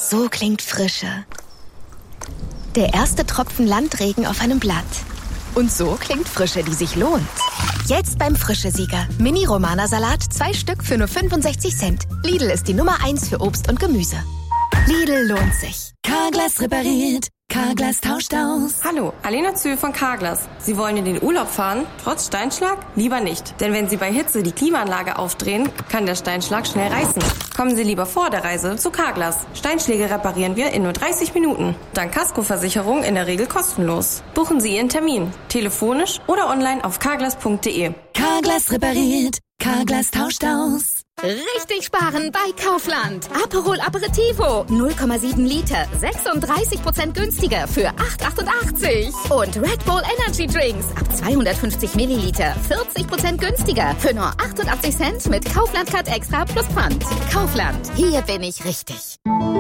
So klingt Frische. Der erste Tropfen Landregen auf einem Blatt. Und so klingt Frische, die sich lohnt. Jetzt beim Frische-Sieger. Mini-Romana-Salat, 2 Stück für nur 65 Cent. Lidl ist die Nummer 1 für Obst und Gemüse. Lidl lohnt sich. Carglass repariert. Carglass tauscht aus. Hallo, Alena Zühl von Carglass. Sie wollen in den Urlaub fahren, trotz Steinschlag? Lieber nicht. Denn wenn Sie bei Hitze die Klimaanlage aufdrehen, kann der Steinschlag schnell reißen. Kommen Sie lieber vor der Reise zu Carglass. Steinschläge reparieren wir in nur 30 Minuten. Dank Kaskoversicherung in der Regel kostenlos. Buchen Sie Ihren Termin. Telefonisch oder online auf carglass.de. Carglass repariert. Carglass tauscht aus. Richtig sparen bei Kaufland. Aperol Aperitivo, 0,7 Liter, 36% günstiger für 8,88. Und Red Bull Energy Drinks ab 250 Milliliter, 40% günstiger für nur 88 Cent mit Kaufland Card Extra plus Pfand. Kaufland, hier bin ich richtig.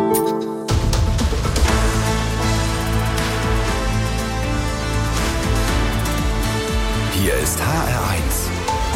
Hier ist HR1.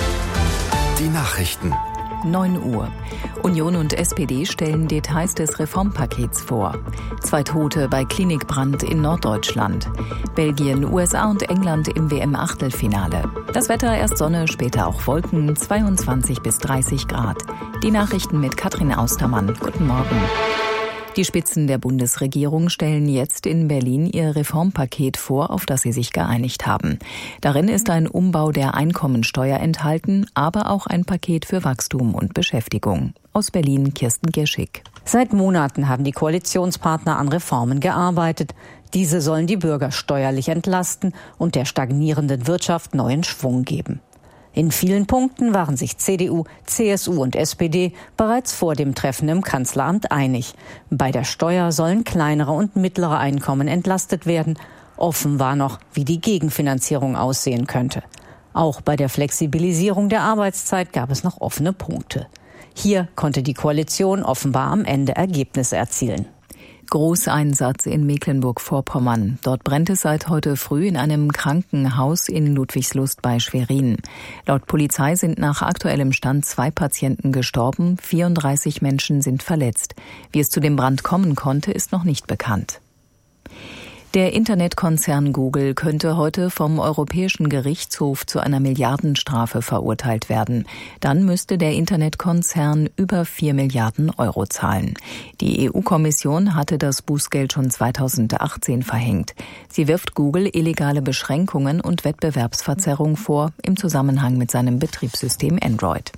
Die Nachrichten. 9 Uhr. Union und SPD stellen Details des Reformpakets vor. 2 Tote bei Klinikbrand in Norddeutschland. Belgien, USA und England im WM-Achtelfinale. Das Wetter erst Sonne, später auch Wolken, 22 bis 30 Grad. Die Nachrichten mit Katrin Austermann. Guten Morgen. Die Spitzen der Bundesregierung stellen jetzt in Berlin ihr Reformpaket vor, auf das sie sich geeinigt haben. Darin ist ein Umbau der Einkommensteuer enthalten, aber auch ein Paket für Wachstum und Beschäftigung. Aus Berlin Kirsten Gierschig. Seit Monaten haben die Koalitionspartner an Reformen gearbeitet. Diese sollen die Bürger steuerlich entlasten und der stagnierenden Wirtschaft neuen Schwung geben. In vielen Punkten waren sich CDU, CSU und SPD bereits vor dem Treffen im Kanzleramt einig. Bei der Steuer sollen kleinere und mittlere Einkommen entlastet werden. Offen war noch, wie die Gegenfinanzierung aussehen könnte. Auch bei der Flexibilisierung der Arbeitszeit gab es noch offene Punkte. Hier konnte die Koalition offenbar am Ende Ergebnisse erzielen. Großeinsatz in Mecklenburg-Vorpommern. Dort brennt es seit heute früh in einem Krankenhaus in Ludwigslust bei Schwerin. Laut Polizei sind nach aktuellem Stand 2 Patienten gestorben, 34 Menschen sind verletzt. Wie es zu dem Brand kommen konnte, ist noch nicht bekannt. Der Internetkonzern Google könnte heute vom Europäischen Gerichtshof zu einer Milliardenstrafe verurteilt werden. Dann müsste der Internetkonzern über 4 Milliarden Euro zahlen. Die EU-Kommission hatte das Bußgeld schon 2018 verhängt. Sie wirft Google illegale Beschränkungen und Wettbewerbsverzerrung vor im Zusammenhang mit seinem Betriebssystem Android.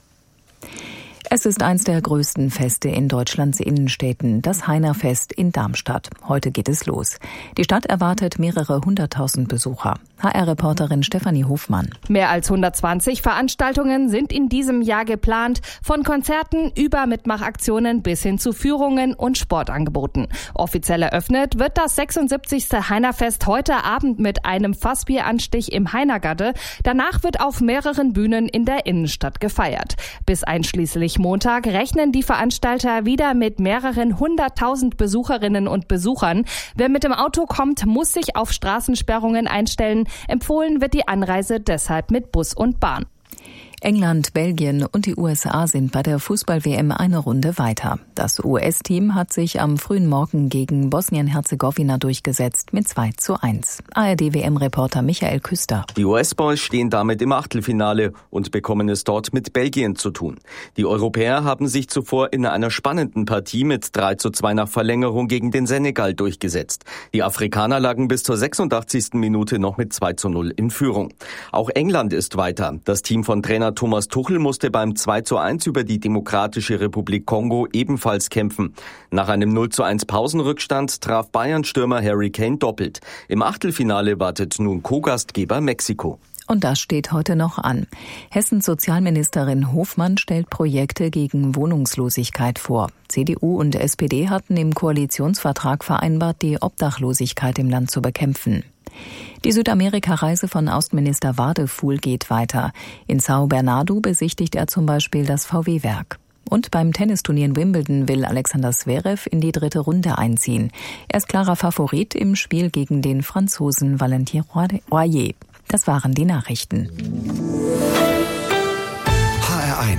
Es ist eins der größten Feste in Deutschlands Innenstädten, das Heinerfest in Darmstadt. Heute geht es los. Die Stadt erwartet mehrere 100.000 Besucher. HR-Reporterin Stefanie Hofmann. Mehr als 120 Veranstaltungen sind in diesem Jahr geplant, von Konzerten über Mitmachaktionen bis hin zu Führungen und Sportangeboten. Offiziell eröffnet wird das 76. Heinerfest heute Abend mit einem Fassbieranstich im Heinergatte. Danach wird auf mehreren Bühnen in der Innenstadt gefeiert. Bis einschließlich Montag rechnen die Veranstalter wieder mit mehreren 100.000 Besucherinnen und Besuchern. Wer mit dem Auto kommt, muss sich auf Straßensperrungen einstellen. Empfohlen wird die Anreise deshalb mit Bus und Bahn. England, Belgien und die USA sind bei der Fußball-WM eine Runde weiter. Das US-Team hat sich am frühen Morgen gegen Bosnien-Herzegowina durchgesetzt mit 2:1. ARD-WM-Reporter Michael Küster. Die US-Boys stehen damit im Achtelfinale und bekommen es dort mit Belgien zu tun. Die Europäer haben sich zuvor in einer spannenden Partie mit 3:2 nach Verlängerung gegen den Senegal durchgesetzt. Die Afrikaner lagen bis zur 86. Minute noch mit 2:0 in Führung. Auch England ist weiter. Das Team von Trainer Thomas Tuchel musste beim 2:1 über die Demokratische Republik Kongo ebenfalls kämpfen. Nach einem 0:1 Pausenrückstand traf Bayern-Stürmer Harry Kane doppelt. Im Achtelfinale wartet nun Co-Gastgeber Mexiko. Und das steht heute noch an. Hessens Sozialministerin Hofmann stellt Projekte gegen Wohnungslosigkeit vor. CDU und SPD hatten im Koalitionsvertrag vereinbart, die Obdachlosigkeit im Land zu bekämpfen. Die Südamerika-Reise von Außenminister Wadefuhl geht weiter. In São Bernardo besichtigt er zum Beispiel das VW-Werk. Und beim Tennisturnier in Wimbledon will Alexander Zverev in die 3. Runde einziehen. Er ist klarer Favorit im Spiel gegen den Franzosen Valentin Royer. Das waren die Nachrichten. HR1,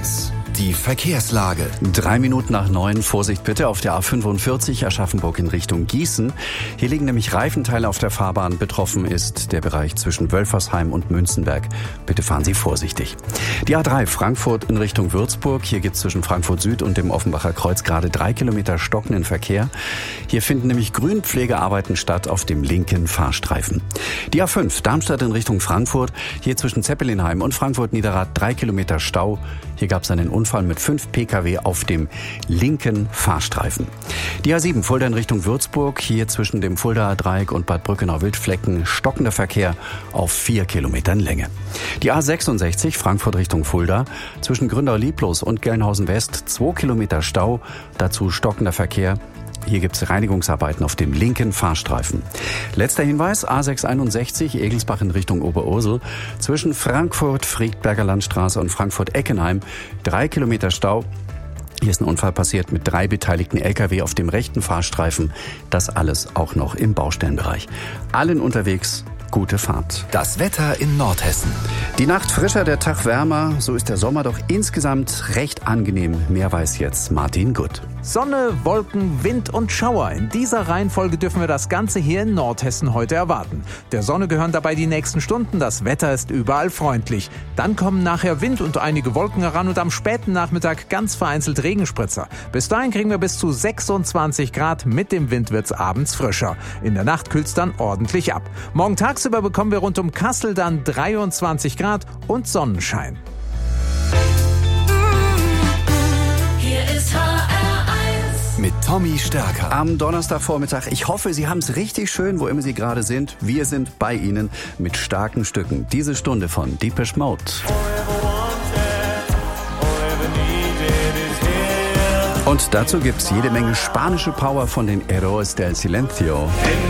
Die Verkehrslage. 3 Minuten nach 9, Vorsicht bitte auf der A45 Aschaffenburg in Richtung Gießen. Hier liegen nämlich Reifenteile auf der Fahrbahn. Betroffen ist der Bereich zwischen Wölfersheim und Münzenberg. Bitte fahren Sie vorsichtig. Die A3 Frankfurt in Richtung Würzburg. Hier gibt es zwischen Frankfurt Süd und dem Offenbacher Kreuz gerade 3 Kilometer stockenden Verkehr. Hier finden nämlich Grünpflegearbeiten statt auf dem linken Fahrstreifen. Die A5 Darmstadt in Richtung Frankfurt. Hier zwischen Zeppelinheim und Frankfurt-Niederrad 3 Kilometer Stau. Hier gab es einen Unfall mit 5 Pkw auf dem linken Fahrstreifen. Die A7 Fulda in Richtung Würzburg. Hier zwischen dem Fuldaer Dreieck und Bad Brückenau-Wildflecken stockender Verkehr auf 4 Kilometern Länge. Die A66 Frankfurt Richtung Fulda. Zwischen Gründau-Lieblos und Gelnhausen West 2 Kilometer Stau. Dazu stockender Verkehr. Hier gibt es Reinigungsarbeiten auf dem linken Fahrstreifen. Letzter Hinweis, A661 Egelsbach in Richtung Oberursel. Zwischen Frankfurt-Friedberger Landstraße und Frankfurt-Eckenheim 3 Kilometer Stau. Hier ist ein Unfall passiert mit 3 beteiligten Lkw auf dem rechten Fahrstreifen. Das alles auch noch im Baustellenbereich. Allen unterwegs gute Fahrt. Das Wetter in Nordhessen. Die Nacht frischer, der Tag wärmer. So ist der Sommer doch insgesamt recht angenehm. Mehr weiß jetzt Martin Gutt. Sonne, Wolken, Wind und Schauer. In dieser Reihenfolge dürfen wir das Ganze hier in Nordhessen heute erwarten. Der Sonne gehören dabei die nächsten Stunden. Das Wetter ist überall freundlich. Dann kommen nachher Wind und einige Wolken heran und am späten Nachmittag ganz vereinzelt Regenspritzer. Bis dahin kriegen wir bis zu 26 Grad. Mit dem Wind wird's abends frischer. In der Nacht kühlt's dann ordentlich ab. Morgen tagsüber bekommen wir rund um Kassel dann 23 Grad und Sonnenschein. Hier ist mit Tommy Stärker. Am Donnerstagvormittag. Ich hoffe, Sie haben es richtig schön, wo immer Sie gerade sind. Wir sind bei Ihnen mit starken Stücken. Diese Stunde von Depeche Mode. Und dazu gibt's jede Menge spanische Power von den Héroes del Silencio.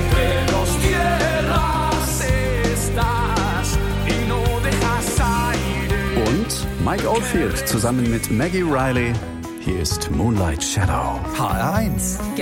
Und Mike Oldfield zusammen mit Maggie Riley. Hier ist Moonlight Shadow. HR1.